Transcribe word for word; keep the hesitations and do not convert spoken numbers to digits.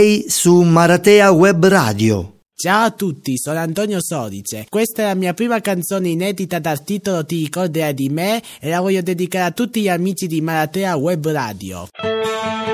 su Maratea Web Radio. Ciao a tutti, sono Antonio Sodice. Questa è la mia prima canzone inedita dal titolo Ti ricorderai di me e la voglio dedicare a tutti gli amici di Maratea Web Radio.